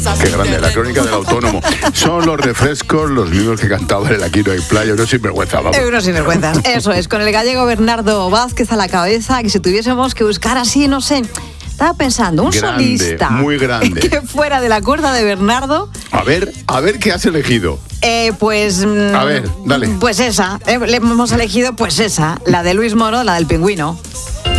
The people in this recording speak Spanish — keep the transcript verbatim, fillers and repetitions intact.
Qué grande, la crónica del autónomo. Son los refrescos los mismos que cantaban el Aquí no hay playa, unos sinvergüenza, vamos. Unos sinvergüenzas, eso es, con el gallego Bernardo Vázquez a la cabeza, que si tuviésemos que buscar así, no sé... Estaba pensando, un grande, solista muy grande, que fuera de la cuerda de Bernardo. A ver, a ver qué has elegido. Eh, pues... A ver, dale. Pues esa, eh, le hemos elegido pues esa, la de Luis Moro, la del Pingüino.